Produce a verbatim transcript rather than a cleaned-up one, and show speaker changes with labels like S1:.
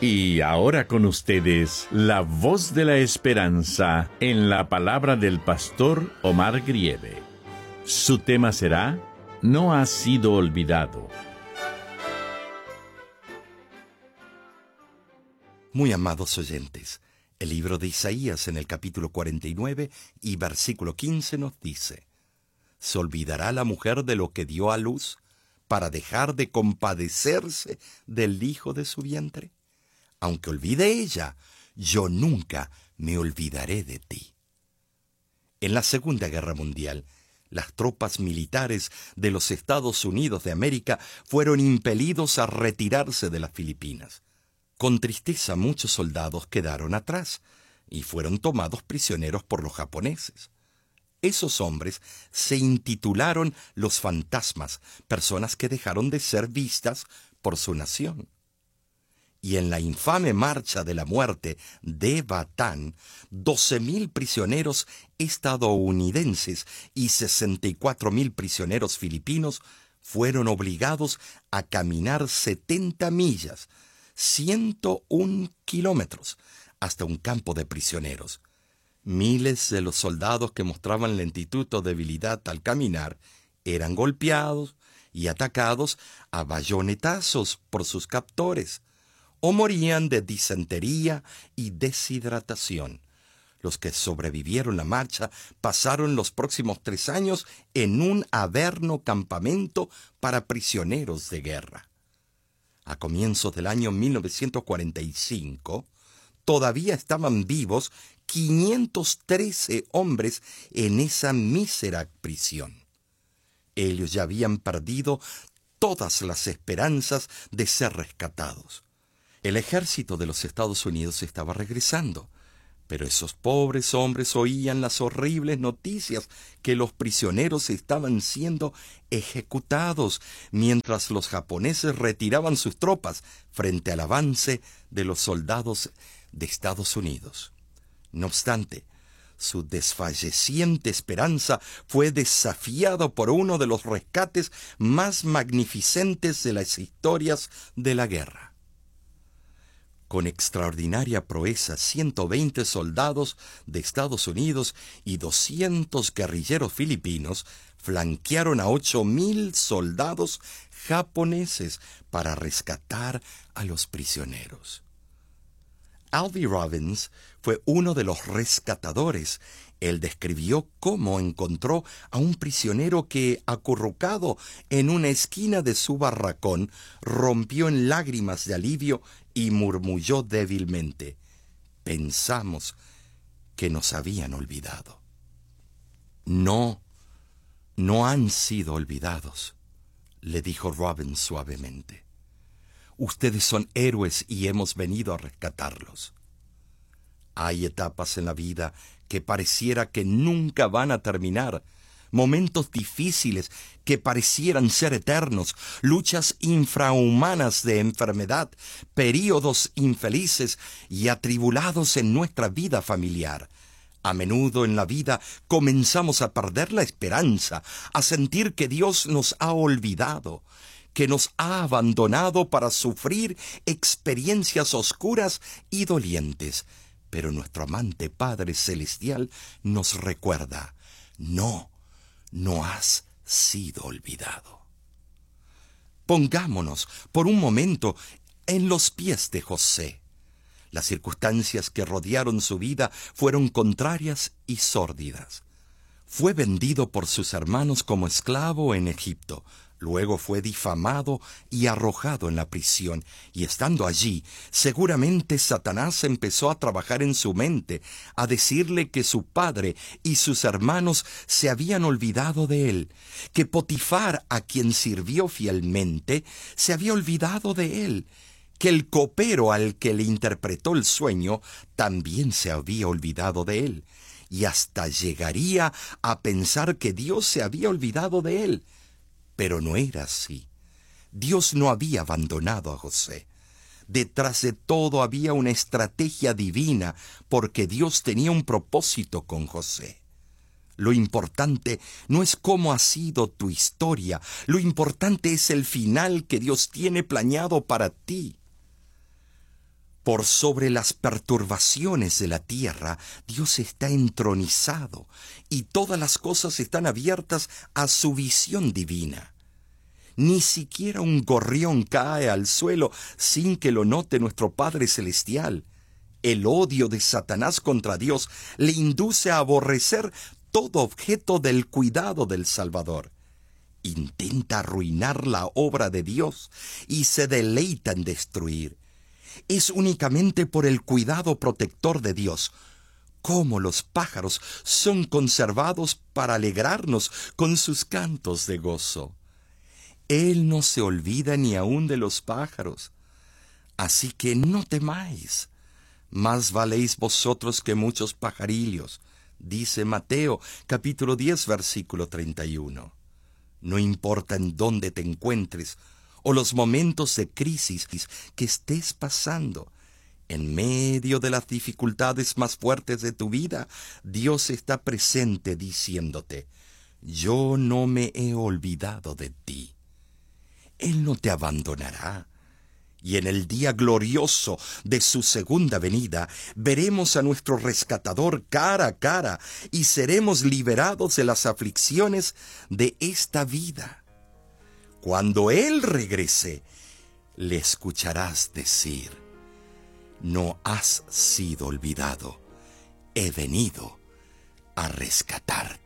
S1: Y ahora con ustedes, la voz de la esperanza en la palabra del pastor Omar Grieve. Su tema será, No ha sido olvidado.
S2: Muy amados oyentes, el libro de Isaías en el capítulo cuarenta y nueve y versículo quince nos dice: ¿Se olvidará la mujer de lo que dio a luz para dejar de compadecerse del hijo de su vientre? Aunque olvide ella, yo nunca me olvidaré de ti. En la Segunda Guerra Mundial, las tropas militares de los Estados Unidos de América fueron impelidos a retirarse de las Filipinas. Con tristeza, muchos soldados quedaron atrás y fueron tomados prisioneros por los japoneses. Esos hombres se intitularon los fantasmas, personas que dejaron de ser vistas por su nación. Y en la infame marcha de la muerte de Batán, doce mil prisioneros estadounidenses y sesenta y cuatro mil prisioneros filipinos fueron obligados a caminar setenta millas, ciento un kilómetros, hasta un campo de prisioneros. Miles de los soldados que mostraban lentitud o debilidad al caminar eran golpeados y atacados a bayonetazos por sus captores, o morían de disentería y deshidratación. Los que sobrevivieron la marcha pasaron los próximos tres años en un averno campamento para prisioneros de guerra. A comienzos del año mil novecientos cuarenta y cinco, todavía estaban vivos quinientos trece hombres en esa mísera prisión. Ellos ya habían perdido todas las esperanzas de ser rescatados. El ejército de los Estados Unidos estaba regresando, pero esos pobres hombres oían las horribles noticias que los prisioneros estaban siendo ejecutados mientras los japoneses retiraban sus tropas frente al avance de los soldados de Estados Unidos. No obstante, su desfalleciente esperanza fue desafiada por uno de los rescates más magnificentes de las historias de la guerra. Con extraordinaria proeza, ciento veinte soldados de Estados Unidos y doscientos guerrilleros filipinos flanquearon a ocho mil soldados japoneses para rescatar a los prisioneros. Alvy Robbins fue uno de los rescatadores. Él describió cómo encontró a un prisionero que, acurrucado en una esquina de su barracón, rompió en lágrimas de alivio y murmulló débilmente: «Pensamos que nos habían olvidado». «No, no han sido olvidados», le dijo Robbins suavemente. «Ustedes son héroes y hemos venido a rescatarlos». Hay etapas en la vida que pareciera que nunca van a terminar, momentos difíciles que parecieran ser eternos, luchas infrahumanas de enfermedad, períodos infelices y atribulados en nuestra vida familiar. A menudo en la vida comenzamos a perder la esperanza, a sentir que Dios nos ha olvidado, que nos ha abandonado para sufrir experiencias oscuras y dolientes. Pero nuestro amante Padre Celestial nos recuerda: no, no has sido olvidado. Pongámonos por un momento en los pies de José. Las circunstancias que rodearon su vida fueron contrarias y sórdidas. Fue vendido por sus hermanos como esclavo en Egipto. Luego fue difamado y arrojado en la prisión, y estando allí, seguramente Satanás empezó a trabajar en su mente, a decirle que su padre y sus hermanos se habían olvidado de él, que Potifar, a quien sirvió fielmente, se había olvidado de él, que el copero al que le interpretó el sueño también se había olvidado de él, y hasta llegaría a pensar que Dios se había olvidado de él. Pero no era así. Dios no había abandonado a José. Detrás de todo había una estrategia divina, porque Dios tenía un propósito con José. Lo importante no es cómo ha sido tu historia, lo importante es el final que Dios tiene planeado para ti. Por sobre las perturbaciones de la tierra, Dios está entronizado y todas las cosas están abiertas a su visión divina. Ni siquiera un gorrión cae al suelo sin que lo note nuestro Padre Celestial. El odio de Satanás contra Dios le induce a aborrecer todo objeto del cuidado del Salvador. Intenta arruinar la obra de Dios y se deleita en destruir. Es únicamente por el cuidado protector de Dios cómo los pájaros son conservados para alegrarnos con sus cantos de gozo. Él no se olvida ni aun de los pájaros. Así que no temáis. Más valéis vosotros que muchos pajarillos, dice Mateo capítulo diez, versículo treinta y uno. No importa en dónde te encuentres o los momentos de crisis que estés pasando, en medio de las dificultades más fuertes de tu vida, Dios está presente diciéndote: yo no me he olvidado de ti. Él no te abandonará. Y en el día glorioso de su segunda venida, veremos a nuestro rescatador cara a cara y seremos liberados de las aflicciones de esta vida. Cuando Él regrese, le escucharás decir: no has sido olvidado, he venido a rescatarte.